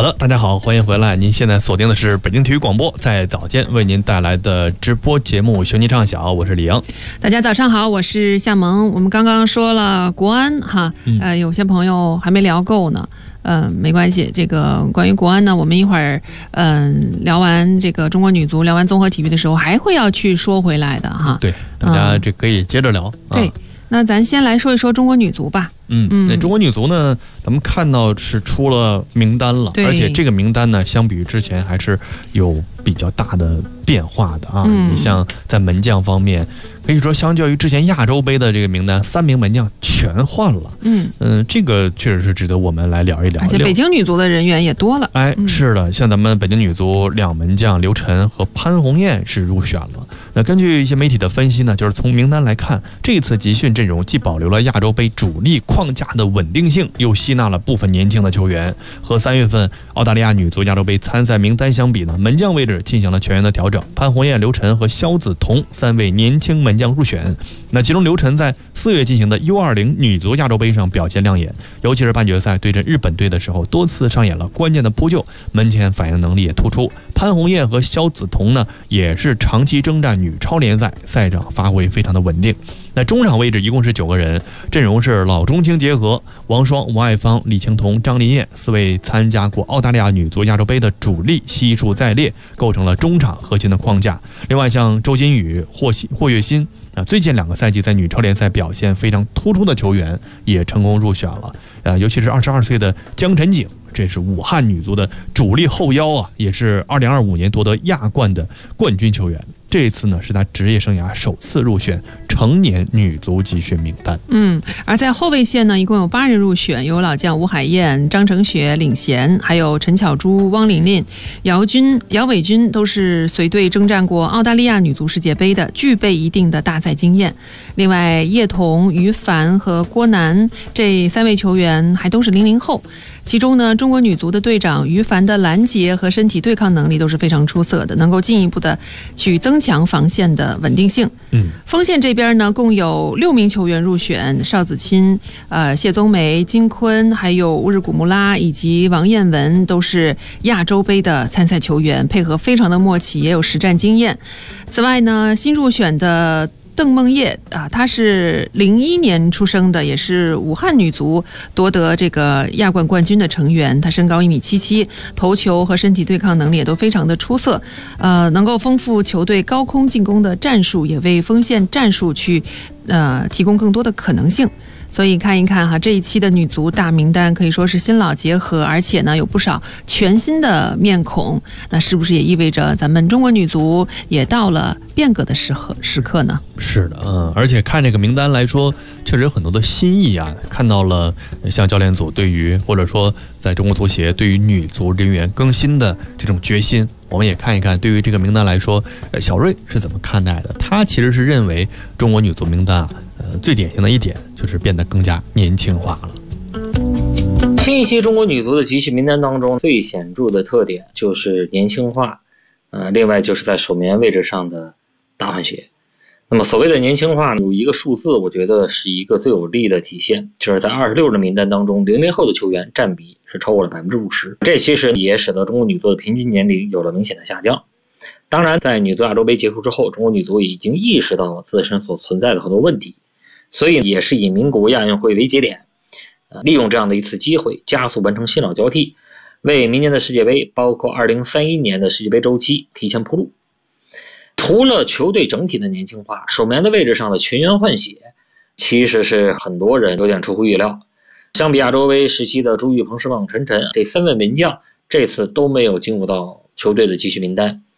好的，大家好，欢迎回来。您现在锁定的是北京体育广播，在早间为您带来的直播节目《雄鸡唱晓》，我是李阳。 大家早上好，我是夏萌。我们刚刚说了国安哈，有些朋友还没聊够呢。没关系，这个关于国安呢，我们一会儿聊完这个中国女足，聊完综合体育的时候，还会要去说回来的哈。 对，大家这可以接着聊。 对，那咱先来说一说中国女足吧。 那中国女足呢，咱们看到是出了名单了，而且这个名单呢，相比于之前还是有比较大的变化的啊。你像在门将方面，可以说相较于之前亚洲杯的这个名单，3名门将全换了。这个确实是值得我们来聊一聊。 而且北京女足的人员也多了。 是的，像咱们北京女足2门将刘晨和潘虹艳是入选了。那根据一些媒体的分析呢，就是从名单来看，这次集训阵容既保留了亚洲杯主力框架的稳定性，又吸纳了部分年轻的球员。和3月份澳大利亚女足亚洲杯参赛名单相比呢，门将位置进行了全员的调整，潘虹艳、刘晨和肖梓彤3位年轻门将入选。那其中刘晨在4月进行的 U20 女足亚洲杯上表现亮眼，尤其是半决赛对阵日本队的时候，多次上演了关键的扑救，门前反应能力也突出。潘虹艳和肖梓彤呢，也是长期征战女超联赛，赛场发挥非常的稳定。那中场位置一共是9个人，阵容是老中青结合，王霜、王爱芳、李晴彤、张琳艳4位参加过澳大利亚女足亚洲杯的主力悉数在列，构成了中场核心的框架。另外像周金宇、霍岳欣最近2个赛季在女超联赛表现非常突出的球员也成功入选了。尤其是22岁的江晨景，这是武汉女足的主力后腰啊，也是2025年夺得亚冠的冠军球员。这一次呢，是他职业生涯首次入选成年女足集训名单。 而在后卫线呢，一共有8人入选，有老将吴海燕、张承雪领衔，还有陈巧珠、汪玲玲、姚伟军都是随队征战过澳大利亚女足世界杯的，具备一定的大赛经验。另外，叶童、于凡和郭楠这3位球员还都是00后。其中呢，中国女足的队长于凡的拦截和身体对抗能力都是非常出色的，能够进一步的去增强防线的稳定性。锋线这边呢，共有6名球员入选，邵子钦、谢宗梅、金坤，还有乌日古穆拉以及王彦文都是亚洲杯的参赛球员，配合非常的默契，也有实战经验。此外呢，新入选的邓梦叶她是01年出生的，也是武汉女足夺得这个亚冠冠军的成员。她身高1.77米，头球和身体对抗能力也都非常的出色，能够丰富球队高空进攻的战术，也为锋线战术去提供更多的可能性。所以看一看哈，这一期的女足大名单可以说是新老结合，而且呢有不少全新的面孔，那是不是也意味着咱们中国女足也到了变革的时刻呢？ 是的，而且看这个名单来说，确实有很多的新意啊。看到了像教练组对于或者说在中国足协对于女足人员更新的这种决心。我们也看一看对于这个名单来说，小瑞是怎么看待的。他其实是认为中国女足名单最典型的一点就是变得更加年轻化了。 新一期中国女足的集训名单当中最显著的特点就是年轻化，另外就是在守门员位置上的大换血。那么所谓的年轻化有一个数字，我觉得是一个最有力的体现，就是在26人的名单当中，00后的球员占比是超过了50%，这其实也使得中国女足的平均年龄有了明显的下降。当然在女足亚洲杯结束之后，中国女足已经意识到自身所存在的很多问题，所以也是以名古屋亚运会为节点，利用这样的一次机会加速完成新老交替，为明年的世界杯包括2031年的世界杯周期提前铺路。除了球队整体的年轻化，守门员的位置上的全员换血其实是很多人有点出乎意料。相比亚洲杯时期的朱玉鹏、施旺、陈晨，这3位门将这次都没有进入到球队的集训名单。